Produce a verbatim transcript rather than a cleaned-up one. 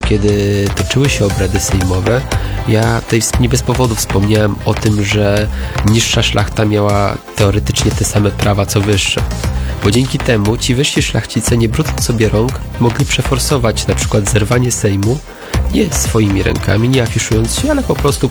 kiedy toczyły się obrady sejmowe, ja tutaj nie bez powodu wspomniałem o tym, że niższa szlachta miała teoretycznie te same prawa co wyższa. Bo dzięki temu ci wyżsi szlachcice, nie brudząc sobie rąk, mogli przeforsować na przykład zerwanie Sejmu nie swoimi rękami, nie afiszując się, ale po prostu